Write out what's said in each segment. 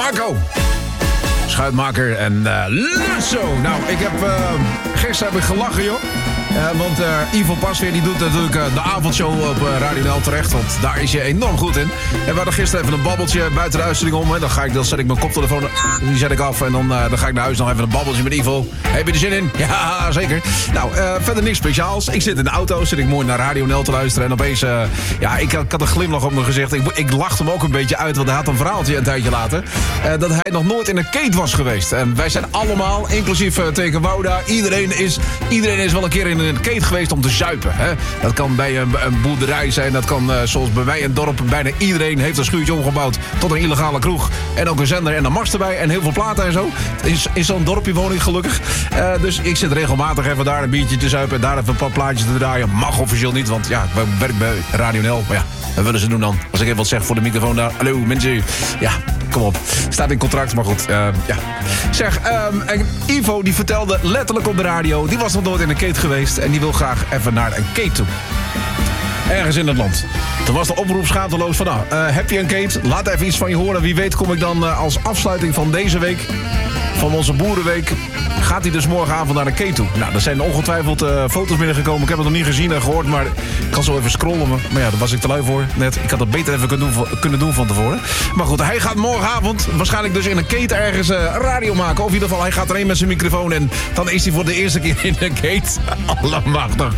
Marco. Schuitmaker en Lutzo. Nou, gisteren heb ik gelachen, joh. Want Ivo Pasveer die doet natuurlijk de avondshow op Radio NL terecht. Want daar is je enorm goed in. En we hadden gisteren even een babbeltje buiten de uitzending om. Hè. Dan zet ik mijn koptelefoon, die zet ik af. En dan ga ik naar huis nog even een babbeltje met Ivo. Heb je er zin in? Ja, zeker. Nou, verder niks speciaals. Ik zit in de auto, zit ik mooi naar Radio NL te luisteren. En opeens, ik had een glimlach op mijn gezicht. Ik lachte hem ook een beetje uit, want hij had een verhaaltje een tijdje later. Dat hij nog nooit in een keet was geweest. En wij zijn allemaal, inclusief Teken Wouda, iedereen is wel een keer in een keet geweest om te zuipen. Hè? Dat kan bij een boerderij zijn. Dat kan zoals bij mij in het dorp. Bijna iedereen heeft een schuurtje omgebouwd tot een illegale kroeg. En ook een zender en een mast erbij. En heel veel platen en zo. In zo'n dorpje woon ik gelukkig. Dus ik zit regelmatig even daar een biertje te zuipen. En daar even een paar plaatjes te draaien. Mag officieel niet, want ja, ik werk bij Radio NL. Maar ja, wat willen ze doen dan? Als ik even wat zeg voor de microfoon daar. Hallo mensen. Ja, kom op. Staat in contract, maar goed. Ja. Zeg, en Ivo die vertelde letterlijk op de radio. Die was nog nooit in een keet geweest. En die wil graag even naar een keet toe. Ergens in het land. Toen was de oproep schaamteloos van, heb je een keet? Laat even iets van je horen. Wie weet kom ik dan als afsluiting van deze week, van onze boerenweek, gaat hij dus morgenavond naar een keet toe. Nou, er zijn ongetwijfeld foto's binnengekomen. Ik heb het nog niet gezien en gehoord, maar ik kan zo even scrollen. Maar ja, daar was ik te lui voor net. Ik had het beter even kunnen doen van tevoren. Maar goed, hij gaat morgenavond waarschijnlijk dus in een keet ergens radio maken. Of in ieder geval, hij gaat erheen met zijn microfoon en dan is hij voor de eerste keer in een keet. Allemachtig.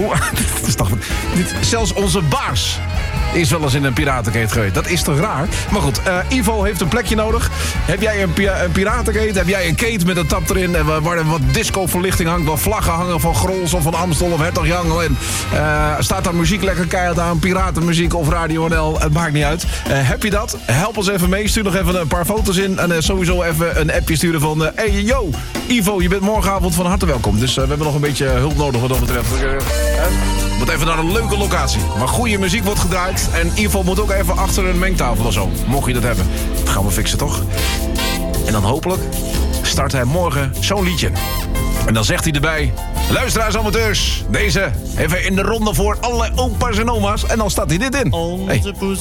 Zelfs onze baas is wel eens in een piratenkeet geweest. Dat is toch raar? Maar goed, Ivo heeft een plekje nodig. Heb jij een piratenkeet? Heb jij een keet met een tap erin? Waar wat discoverlichting hangt? Waar vlaggen hangen van Grols of van Amstel of Hertog Jan? En staat daar muziek lekker keihard aan? Piratenmuziek of Radio NL? Het maakt niet uit. Heb je dat? Help ons even mee. Stuur nog even een paar foto's in. En sowieso even een appje sturen van... hey, yo, Ivo, je bent morgenavond van harte welkom. Dus we hebben nog een beetje hulp nodig wat dat betreft. Moet even naar een leuke locatie. Maar goede muziek wordt gedraaid. En Ivo moet ook even achter een mengtafel of zo. Mocht je dat hebben. Dat gaan we fixen, toch? En dan hopelijk start hij morgen zo'n liedje. En dan zegt hij erbij... Luisteraars, amateurs. Deze even in de ronde voor alle opa's en oma's. En dan staat hij dit in. Hey.